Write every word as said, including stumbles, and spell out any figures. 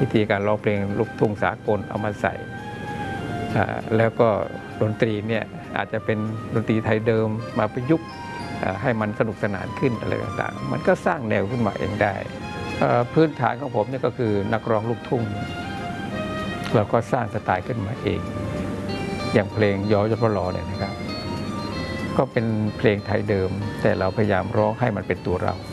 วิธีการร้องเพลงลูกทุ่งสากลเอามาใส่แล้วก็ดนตรีเนี่ยอาจจะเป็นดนตรีไทยเดิมมาประยุกต์ให้มันสนุกสนานขึ้นอะไรต่างๆมันก็สร้างแนวขึ้นมาเองได้พื้นฐานของผมเนี่ยก็คือนักร้องลูกทุ่งเราก็สร้างสไตล์ขึ้นมาเองอย่างเพลงยอยพลอเนี่ยนะครับก็เป็นเพลงไทยเดิมแต่เราพยายามร้องให้มันเป็นตัวเรา